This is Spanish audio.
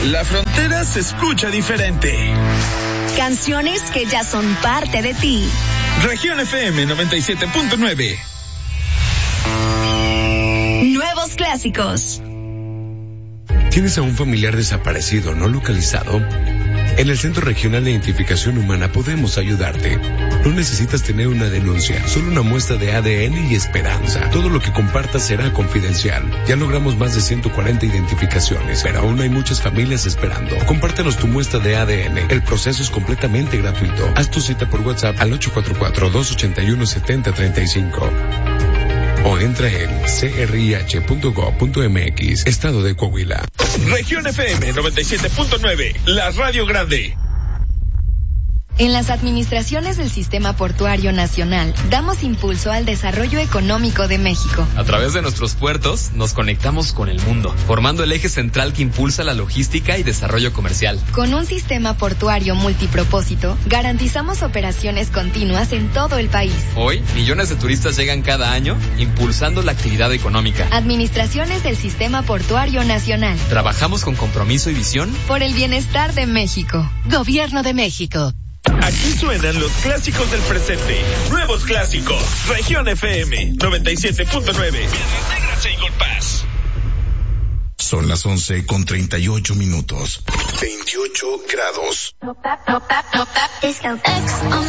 La frontera se escucha diferente. Canciones que ya son parte de ti. Región FM 97.9. Nuevos clásicos. ¿Tienes a un familiar desaparecido no localizado? En el Centro Regional de Identificación Humana podemos ayudarte. No necesitas tener una denuncia, solo una muestra de ADN y esperanza. Todo lo que compartas será confidencial. Ya logramos más de 140 identificaciones, pero aún hay muchas familias esperando. Compártenos tu muestra de ADN. El proceso es completamente gratuito. Haz tu cita por WhatsApp al 844-281-7035. O entra en crih.gov.mx, Estado de Coahuila. Región FM 97.9, la radio grande. En las administraciones del Sistema Portuario Nacional, damos impulso al desarrollo económico de México. A través de nuestros puertos, nos conectamos con el mundo, formando el eje central que impulsa la logística y desarrollo comercial. Con un sistema portuario multipropósito, garantizamos operaciones continuas en todo el país. Hoy, millones de turistas llegan cada año, impulsando la actividad económica. Administraciones del Sistema Portuario Nacional. Trabajamos con compromiso y visión por el bienestar de México. Gobierno de México. Aquí suenan los clásicos del presente. Nuevos clásicos. Región FM 97.9. Intégrase y Gold Pass. Son las 11:38. 28 grados. Disco X on